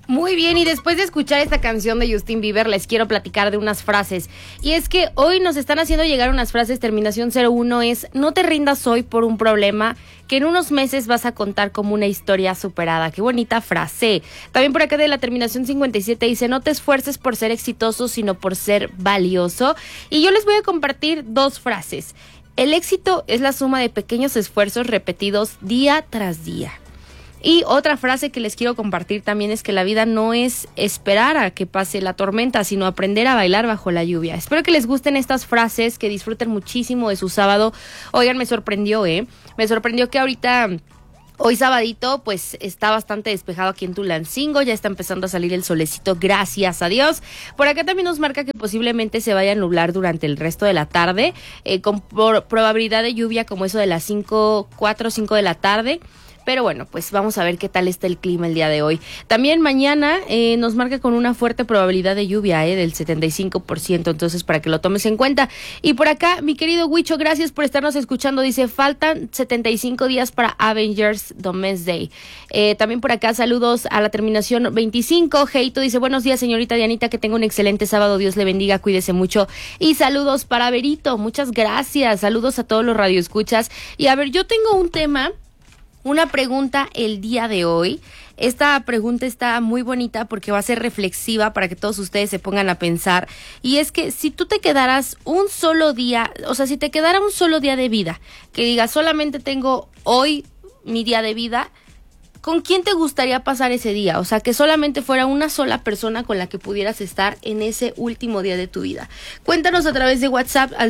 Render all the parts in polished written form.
Muy bien, y después de escuchar esta canción de Justin Bieber, les quiero platicar de unas frases. Y es que hoy nos están haciendo llegar unas frases. Terminación 01 es: no te rindas hoy por un problema que en unos meses vas a contar como una historia superada. Qué bonita frase. También por acá de la terminación 57 dice: no te esfuerces por ser exitoso, sino por ser valioso. Y yo les voy a compartir dos frases. El éxito es la suma de pequeños esfuerzos repetidos día tras día. Y otra frase que les quiero compartir también es que la vida no es esperar a que pase la tormenta, sino aprender a bailar bajo la lluvia. Espero que les gusten estas frases, que disfruten muchísimo de su sábado. Oigan, me sorprendió que ahorita, hoy sabadito, pues está bastante despejado aquí en Tulancingo, ya está empezando a salir el solecito, gracias a Dios. Por acá también nos marca que posiblemente se vaya a nublar durante el resto de la tarde, con probabilidad de lluvia como eso de las 4 o 5 de la tarde. Pero bueno, pues vamos a ver qué tal está el clima el día de hoy. También mañana nos marca con una fuerte probabilidad de lluvia del 75%, entonces para que lo tomes en cuenta. Y por acá, mi querido Huicho, gracias por estarnos escuchando. Dice: faltan 75 días para Avengers Domesday. También por acá, saludos a la terminación 25. Heito dice: buenos días, señorita Dianita, que tenga un excelente sábado. Dios le bendiga, cuídese mucho. Y saludos para Berito, muchas gracias. Saludos a todos los radioescuchas. Y a ver, yo tengo un tema, una pregunta el día de hoy. Esta pregunta está muy bonita porque va a ser reflexiva para que todos ustedes se pongan a pensar. Y es que si tú te quedaras un solo día, o sea, si te quedara un solo día de vida, que digas solamente tengo hoy mi día de vida, ¿con quién te gustaría pasar ese día? O sea, que solamente fuera una sola persona con la que pudieras estar en ese último día de tu vida. Cuéntanos a través de WhatsApp al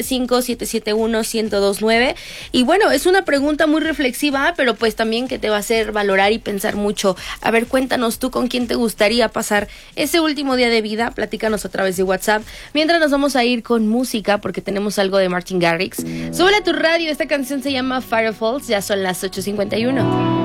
775-771-1029. Y bueno, es una pregunta muy reflexiva, pero pues también que te va a hacer valorar y pensar mucho. A ver, cuéntanos tú con quién te gustaría pasar ese último día de vida. Platícanos a través de WhatsApp. Mientras nos vamos a ir con música porque tenemos algo de Martin Garrix. Súbele a tu radio, esta canción se llama Firefalls, ya son las 8:51.